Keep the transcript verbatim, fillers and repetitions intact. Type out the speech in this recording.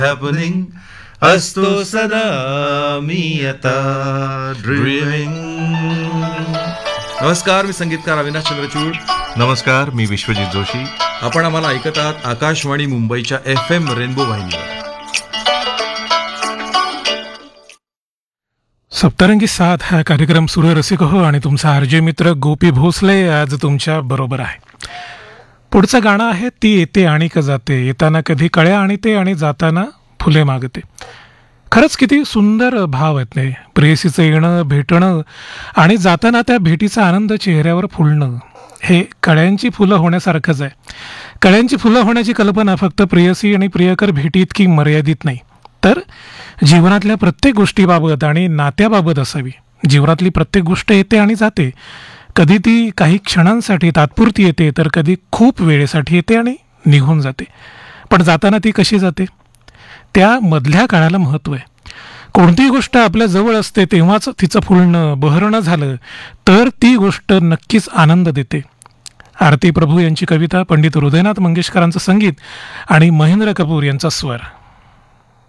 happening असतो सदा मी आता ड्रीमिंग. नमस्कार, मी संगीतकार अविनाश चंद्रचूड. नमस्कार, मी विश्वजित जोशी. आपण आम्हाला ऐकत आहात आकाशवाणी मुंबईच्या एफ एम रेनबो वाहिनीवर. सप्तरंगी साथ हा कार्यक्रम सूर्यरसिक हो आणि तुमचा आरजे मित्र गोपी भोसले आज तुमच्या बरोबर आहे. पुढचं गाणं आहे ती येते आणि का जाते, येताना कधी कळ्या आणते आणि जाताना फुले मागते. खरंच किती सुंदर भाव आहेत नाही. प्रेयसीचं येणं, भेटणं आणि जाताना त्या भेटीचा आनंद चेहऱ्यावर फुलणं हे कळ्यांची फुलं होण्यासारखंच आहे. कळ्यांची फुलं होण्याची कल्पना फक्त प्रेयसी आणि प्रियकर भेटी इतकी मर्यादित नाही, तर जीवनातल्या प्रत्येक गोष्टीबाबत आणि नात्याबाबत असावी. जीवनातली प्रत्येक गोष्ट येते आणि जाते. कधी ती काही क्षणांसाठी तात्पुरती येते, तर कधी खूप वेळेसाठी येते आणि निघून जाते. पण जाताना ती कशी जाते, त्या मधल्या काळाला महत्त्व आहे. कोणतीही गोष्ट आपल्या जवळ असते तेव्हाच तिचं फुलणं, बहरणं झालं तर ती गोष्ट नक्कीच आनंद देते. आरती प्रभू यांची कविता, पंडित हृदयनाथ मंगेशकरांचं संगीत आणि महेंद्र कपूर यांचा स्वर.